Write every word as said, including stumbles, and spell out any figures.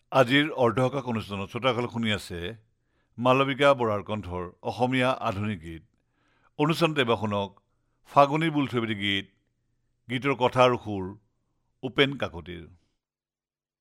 আজিৰ অৰ্ধশক অনুষ্ঠানত শ্ৰোতাসকল শুনি আছে মালবিকা বৰাৰ কণ্ঠৰ অসমীয়া আধুনিক গীত। অনুষ্ঠানতে এবাৰ শুনক ফাগুনী বুলছবিৰ গীত, গীতৰ কথা আৰু সুৰ উপেন কাকতিৰ।